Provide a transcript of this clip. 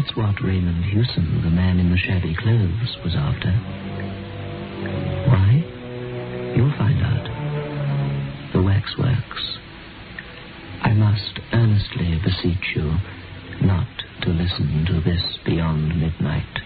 That's what Raymond Hewson, the man in the shabby clothes, was after. Why? You'll find out. The Waxworks. I must earnestly beseech you not to listen to this beyond midnight.